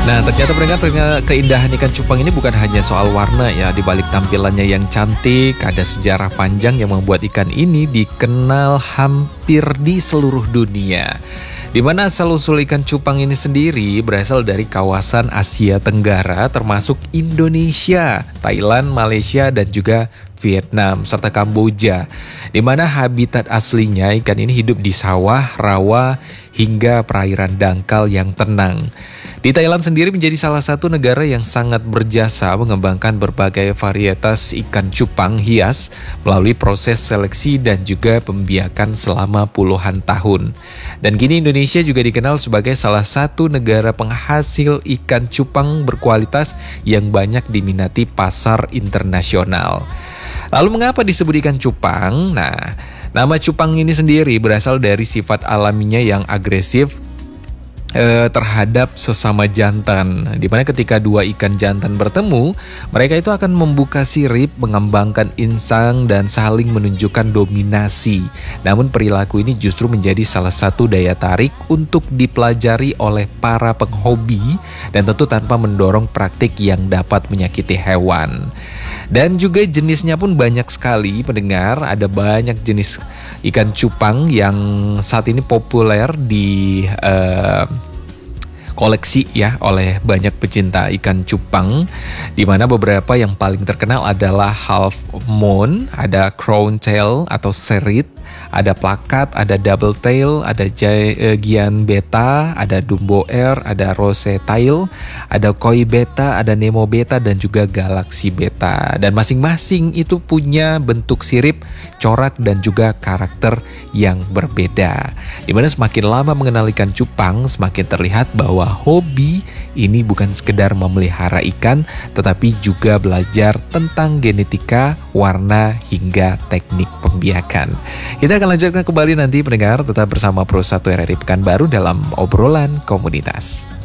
Nah, ternyata keindahan ikan cupang ini bukan hanya soal warna ya. Di balik tampilannya yang cantik, ada sejarah panjang yang membuat ikan ini dikenal hampir di seluruh dunia. Di mana asal-usul ikan cupang ini sendiri berasal dari kawasan Asia Tenggara termasuk Indonesia, Thailand, Malaysia, dan juga Vietnam, serta Kamboja. Di mana habitat aslinya ikan ini hidup di sawah, rawa, hingga perairan dangkal yang tenang. Di Thailand sendiri menjadi salah satu negara yang sangat berjasa mengembangkan berbagai varietas ikan cupang hias melalui proses seleksi dan juga pembiakan selama puluhan tahun. Dan kini Indonesia juga dikenal sebagai salah satu negara penghasil ikan cupang berkualitas yang banyak diminati pasar internasional. Lalu mengapa disebut ikan cupang? Nah, nama cupang ini sendiri berasal dari sifat alaminya yang agresif terhadap sesama jantan, di mana ketika dua ikan jantan bertemu, mereka itu akan membuka sirip, mengembangkan insang dan saling menunjukkan dominasi. Namun perilaku ini justru menjadi salah satu daya tarik untuk dipelajari oleh para penghobi dan tentu tanpa mendorong praktik yang dapat menyakiti hewan. Dan juga jenisnya pun banyak sekali pendengar, ada banyak jenis ikan cupang yang saat ini populer di koleksi ya oleh banyak pecinta ikan cupang, di mana beberapa yang paling terkenal adalah half moon, ada crown tail atau serit, ada plakat, ada double tail, ada gian beta, ada dumbo air, ada rose tail, ada koi beta, ada nemo beta, dan juga galaxy beta. Dan masing-masing itu punya bentuk sirip, corak, dan juga karakter yang berbeda. Dimana semakin lama mengenal ikan cupang, semakin terlihat bahwa hobi ini bukan sekedar memelihara ikan, tetapi juga belajar tentang genetika, warna, hingga teknik pembiakan. Kita akan lanjutkan kembali nanti pendengar, tetap bersama Pro 1 RRI Pekanbaru dalam obrolan komunitas.